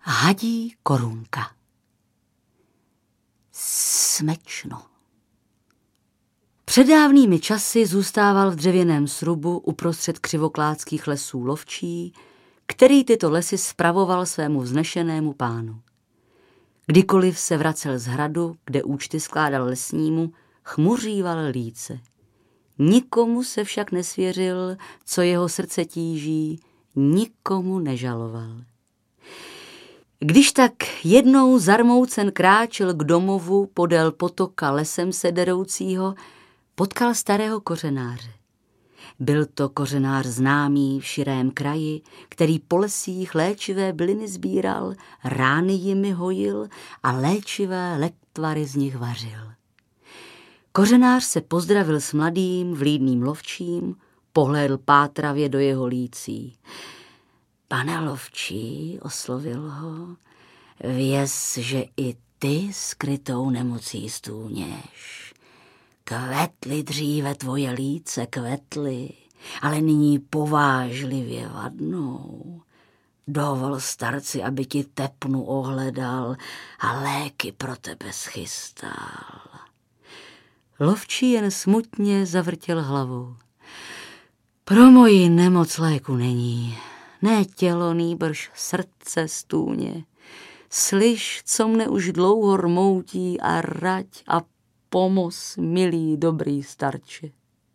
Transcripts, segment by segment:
Hadí korunka. Smečno. Před dávnými časy zůstával v dřevěném srubu uprostřed křivoklátských lesů lovčí, který tyto lesy spravoval svému vznešenému pánu. Kdykoliv se vracel z hradu, kde účty skládal lesnímu, chmuříval líce. Nikomu se však nesvěřil, co jeho srdce tíží, nikomu nežaloval. Když tak jednou zarmoucen kráčel k domovu podél potoka lesem se deroucího, potkal starého kořenáře. Byl to kořenář známý v širém kraji, který po lesích léčivé byliny sbíral, rány jimi hojil a léčivé lektvary z nich vařil. Kořenář se pozdravil s mladým, vlídným lovčím, pohlédl pátravě do jeho lící. Pane lovčí, oslovil ho, věz, že i ty skrytou nemocí stůněš. Kvetly dříve tvoje líce, kvetly, ale nyní povážlivě vadnou. Dovol starci, aby ti tepnu ohledal a léky pro tebe schystal. Lovčí jen smutně zavrtěl hlavou. Pro moji nemoc léku není, ne tělo, nýbrž srdce stůně. Slyš, co mne už dlouho rmoutí a rať a pomoz, milý dobrý starče.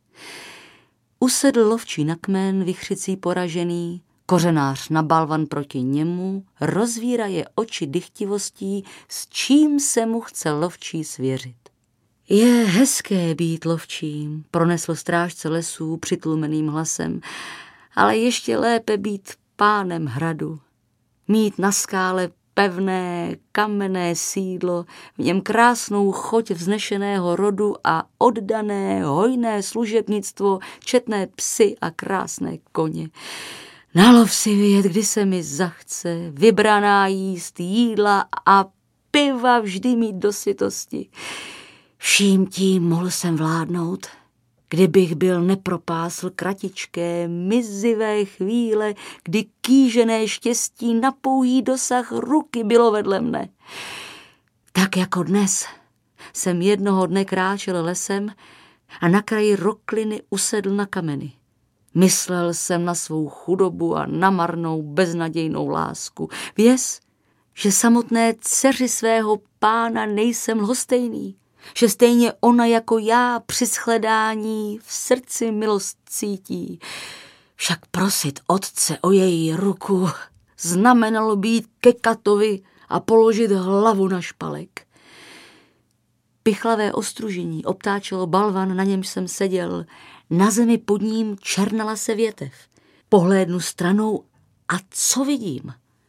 Usedl lovčí na kmen, vichřicí poražený, kořenář na balvan proti němu, rozvíraje oči dychtivostí, s čím se mu chce lovčí svěřit. Je hezké být lovčím, pronesl strážce lesů přitlumeným hlasem, ale ještě lépe být pánem hradu. Mít na skále pevné, kamenné sídlo, v něm krásnou choť vznešeného rodu a oddané, hojné služebnictvo, četné psy a krásné koně. Na lov si vyjet, kdy se mi zachce, vybraná jíst jídla a piva vždy mít do sytosti. Vším tím mohl jsem vládnout, kdybych byl nepropásl kratičké, mizivé chvíle, kdy kýžené štěstí na pouhý dosah ruky bylo vedle mne. Tak jako dnes jsem jednoho dne kráčel lesem a na kraji rokliny usedl na kameny. Myslel jsem na svou chudobu a na marnou beznadějnou lásku. Věz, že samotné dceři svého pána nejsem lhostejný, že stejně ona jako já při shledání v srdci milost cítí. Však prosit otce o její ruku znamenalo být ke katovi a položit hlavu na špalek. Pichlavé ostružení obtáčelo balvan, na němž jsem seděl. Na zemi pod ním černala se větev. Pohlédnu stranou a co vidím?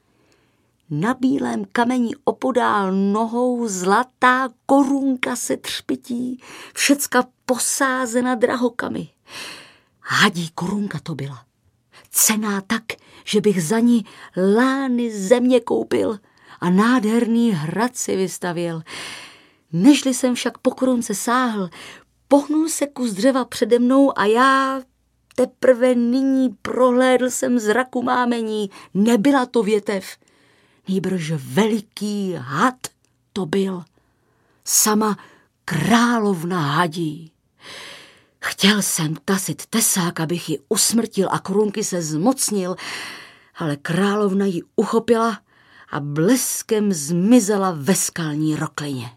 Na bílém kameni opodál nohou zlatá korunka se třpytí, všecka posázena drahokamy. Hadí korunka to byla. Cenná tak, že bych za ní lány země koupil a nádherný hrad si vystavěl. Nežli jsem však po korunce sáhl, pohnul se kus dřeva přede mnou a já teprve nyní prohlédl jsem zraku mámení. Nebyla to větev, nýbrž veliký had to byl. Sama královna hadí. Chtěl jsem tasit tesák, abych ji usmrtil a korunky se zmocnil, ale královna ji uchopila a bleskem zmizela ve skalní roklině.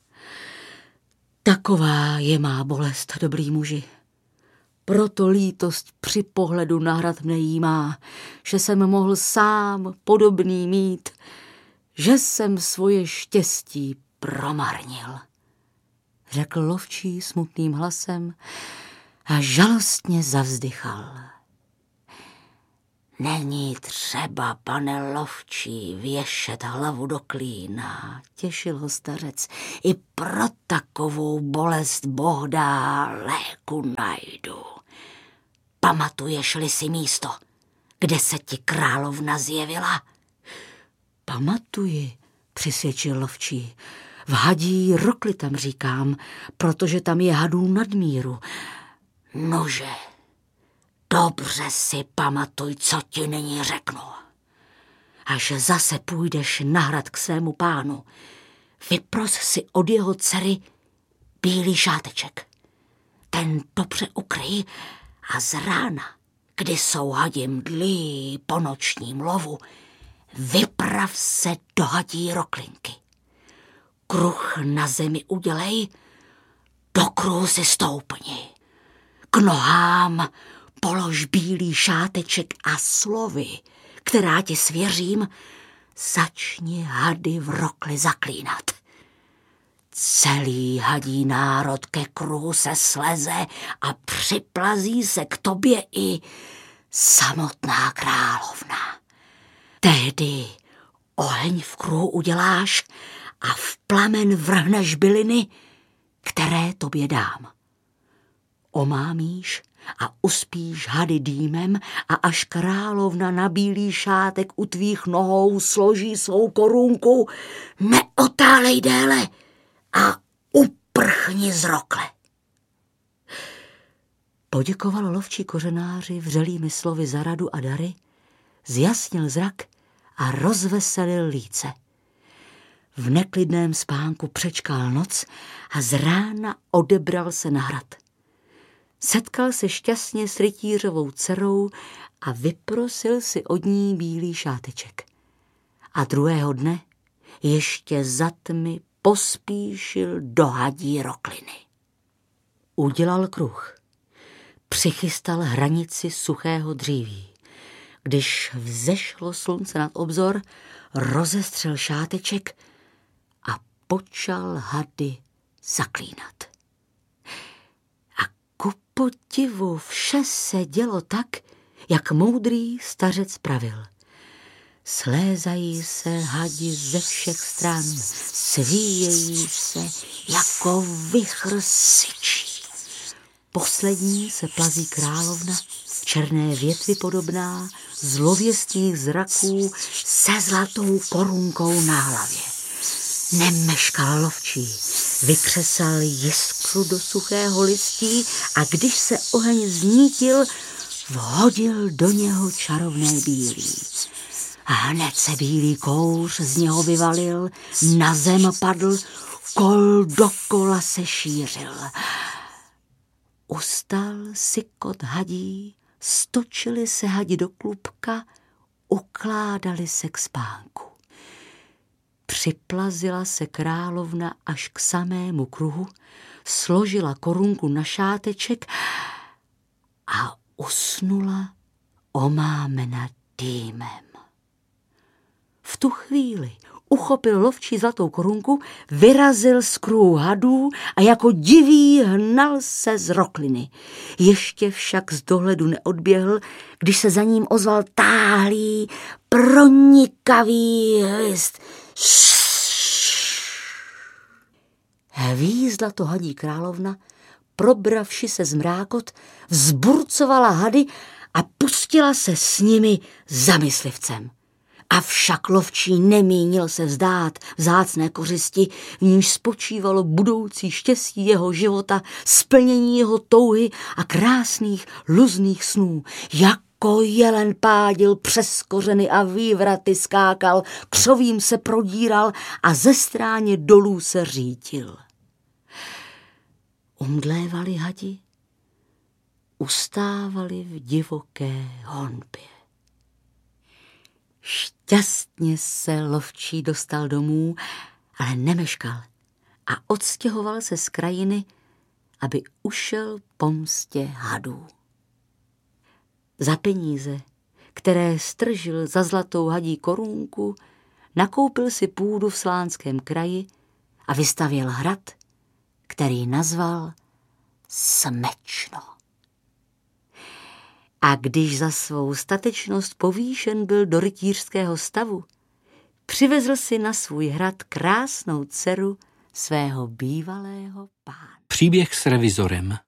Taková je má bolest, dobrý muži. Proto lítost při pohledu na hrad mne jímá, že jsem mohl sám podobný mít, že jsem svoje štěstí promarnil. Řekl lovčí smutným hlasem a žalostně zavzdychal. Není třeba, pane lovčí, věšet hlavu do klína, těšil ho stařec. I pro takovou bolest Boh dá, léku najdu. Pamatuješ-li si místo, kde se ti královna zjevila? Pamatuji, přisvědčil lovčí. V hadí rokli tam říkám, protože tam je hadů nadmíru. Nože, dobře si pamatuj, co ti nyní řeknu. až zase půjdeš na hrad k svému pánu, vypros si od jeho dcery bílý šáteček. Ten dobře ukryj a z rána, kdy jsou hadi mdlí po nočním lovu, vyprav se do hadí roklinky. Kruh na zemi udělej, do kruhu si stoupni. K nohám polož bílý šáteček a slovy, která ti svěřím, začni hady v rokli zaklínat. Celý hadí národ ke kruhu se sleze a připlazí se k tobě i samotná královna. Tehdy oheň v kruhu uděláš a v plamen vrhneš byliny, které tobě dám. Omámíš a uspíš hady dýmem a až královna na bílý šátek u tvých nohou složí svou korunku, neotálej déle a uprchni z rokle. Poděkoval lovčí kořenáři vřelými slovy za radu a dary, zjasnil zrak a rozveselil líce. V neklidném spánku přečkal noc a z rána odebral se na hrad. Setkal se šťastně s rytířovou dcerou a vyprosil si od ní bílý šáteček. A druhého dne ještě za tmy pospíšil do hadí rokliny. Udělal kruh. Přichystal hranici suchého dříví. Když vzešlo slunce nad obzor, rozestřel šáteček a počal hady zaklínat. A ku podivu vše se dělo tak, jak moudrý stařec pravil. Slézají se hadi ze všech stran, svíjejí se jako vichr syčí. Poslední se plazí královna, černé větvi podobná, zlověstných zraků se zlatou korunkou na hlavě. Nemeškal lovčí, vykřesal jiskru do suchého listí a když se oheň znítil, vhodil do něho čarovné bílí. A hned se bílý kouř z něho vyvalil, na zem padl, kol dokola se šířil. Ustal sykot hadí, stočili se hadi do klubka, ukládali se k spánku. Připlazila se královna až k samému kruhu, složila korunku na šáteček a usnula omámena dýmem. V tu chvíli uchopil lovčí zlatou korunku, vyrazil z kruhu hadů a jako divý hnal se z rokliny. Ještě však z dohledu neodběhl, když se za ním ozval táhlý, pronikavý hlist. Hvízla to hadí královna, probravši se zmrákot, vzburcovala hady a pustila se s nimi za myslivcem. Avšak lovčí nemínil se vzdát vzácné kořisti, v níž spočívalo budoucí štěstí jeho života, splnění jeho touhy a krásných luzných snů. Jako jelen pádil přes kořeny a vývraty skákal, křovím se prodíral a ze stráně dolů se řítil. Umdlévali hadi, ustávali v divoké honbě. Šťastně se lovčí dostal domů, ale nemeškal a odstěhoval se z krajiny, aby ušel pomstě hadů. Za peníze, které stržil za zlatou hadí korunku, nakoupil si půdu v Slánském kraji a vystavěl hrad, který nazval Smečno. A když za svou statečnost povýšen byl do rytířského stavu, přivezl si na svůj hrad krásnou dceru svého bývalého pána. Příběh s revizorem.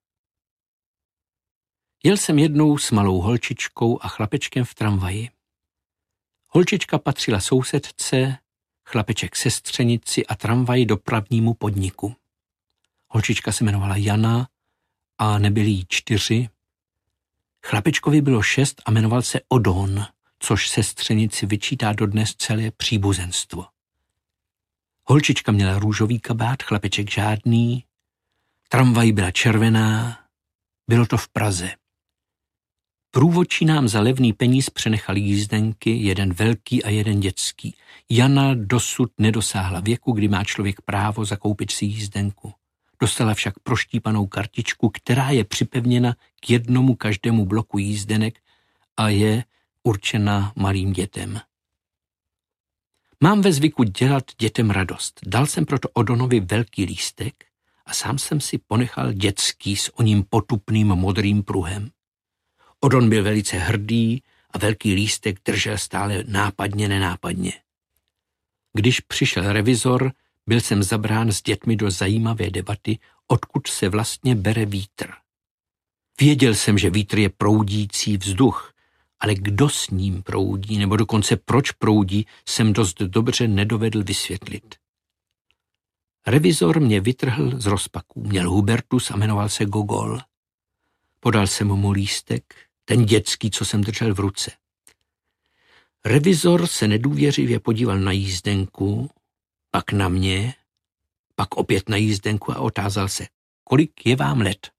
Jel jsem jednou s malou holčičkou a chlapečkem v tramvaji. Holčička patřila sousedce, chlapeček sestřenici a tramvaj dopravnímu podniku. Holčička se jmenovala Jana a nebyli jí 4. Chlapečkovi bylo 6 a jmenoval se Odon, což sestřenici vyčítá dodnes celé příbuzenstvo. Holčička měla růžový kabát, chlapeček žádný, tramvaj byla červená, bylo to v Praze. Průvodčí nám za levný peníz přenechali jízdenky, jeden velký a jeden dětský. Jana dosud nedosáhla věku, kdy má člověk právo zakoupit si jízdenku. Dostala však proštípanou kartičku, která je připevněna k jednomu každému bloku jízdenek a je určena malým dětem. Mám ve zvyku dělat dětem radost. Dal jsem proto Odonovi velký lístek a sám jsem si ponechal dětský s oním potupným modrým pruhem. Odon byl velice hrdý a velký lístek držel stále nápadně, nenápadně. Když přišel revizor, byl jsem zabrán s dětmi do zajímavé debaty, odkud se vlastně bere vítr. Věděl jsem, že vítr je proudící vzduch, ale kdo s ním proudí, nebo dokonce proč proudí, jsem dost dobře nedovedl vysvětlit. Revizor mě vytrhl z rozpaků, měl Hubertus a jmenoval se Gogol. Podal jsem mu lístek, ten dětský, co jsem držel v ruce. Revizor se nedůvěřivě podíval na jízdenku, pak na mě, pak opět na jízdenku a otázal se, kolik je vám let?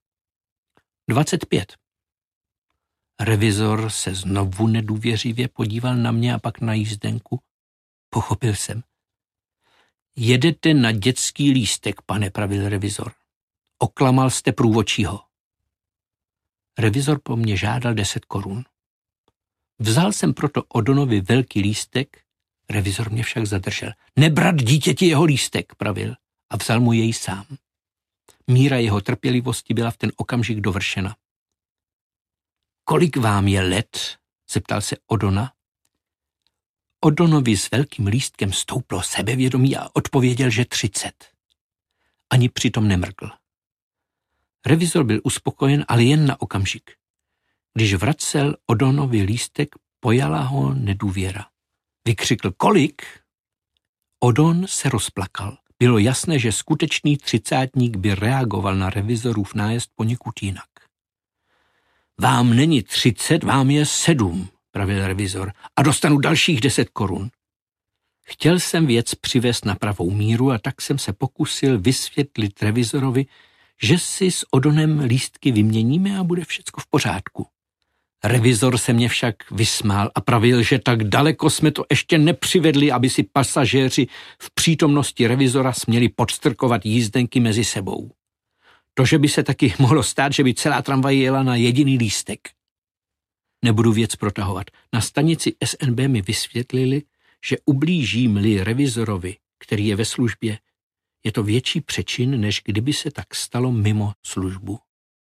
25. Revizor se znovu nedůvěřivě podíval na mě a pak na jízdenku. Pochopil jsem. Jedete na dětský lístek, pane, pravil revizor. Oklamal jste průvodčího. Revizor po mně žádal 10 korun. Vzal jsem proto Odonovi velký lístek, revizor mě však zadržel. Nebrat dítěti jeho lístek, pravil, a vzal mu jej sám. Míra jeho trpělivosti byla v ten okamžik dovršena. Kolik vám je let? Zeptal se Odona. Odonovi s velkým lístkem stouplo sebevědomí a odpověděl, že 30. Ani přitom nemrkl. Revizor byl uspokojen, ale jen na okamžik. Když vracel Odonovi lístek, pojala ho nedůvěra. Vykřikl, kolik? Odon se rozplakal. Bylo jasné, že skutečný třicátník by reagoval na revizorův nájezd poněkud jinak. Vám není 30, vám je 7, pravil revizor, a dostanu dalších 10 korun. Chtěl jsem věc přivést na pravou míru a tak jsem se pokusil vysvětlit revizorovi, že si s Odonem lístky vyměníme a bude všecko v pořádku. Revizor se mě však vysmál a pravil, že tak daleko jsme to ještě nepřivedli, aby si pasažéři v přítomnosti revizora směli podstrkovat jízdenky mezi sebou. To, že by se taky mohlo stát, že by celá tramvaj jela na jediný lístek. Nebudu věc protahovat. Na stanici SNB mi vysvětlili, že ublížím-li revizorovi, který je ve službě, je to větší přečin, než kdyby se tak stalo mimo službu.